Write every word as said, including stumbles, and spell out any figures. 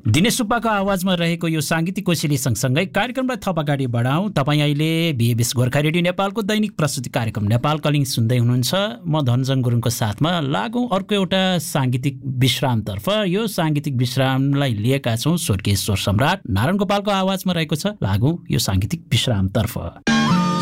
दिनेश सुब्बाको आवाजमा रहेको यो साङ्गीतिक कोसेली सँगसँगै कार्यक्रमलाई थप अगाडि बढाउँ। तपाईँ अहिले बिएबिएस गोर्खा रेडियो नेपालको दैनिक प्रस्तुति कार्यक्रम नेपाल कलिङ सुन्दै हुनुहुन्छ। म धनजङ गुरुङको साथमा लागौँ अर्को एउटा साङ्गीतिक विश्रामतर्फ। यो साङ्गीतिक विश्रामलाई लिएका छौँ स्वर्गीय स्वर सम्राट नारायण गोपालको आवाजमा रहेको छ। लागौँ यो साङ्गीतिक विश्रामतर्फ।